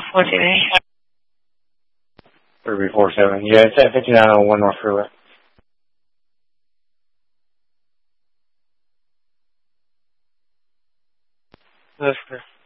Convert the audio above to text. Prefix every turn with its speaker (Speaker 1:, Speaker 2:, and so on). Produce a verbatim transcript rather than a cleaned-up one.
Speaker 1: fourteen A.
Speaker 2: three four seven. Yeah, it's at fifty-nine oh one North Freeway.
Speaker 1: That's good.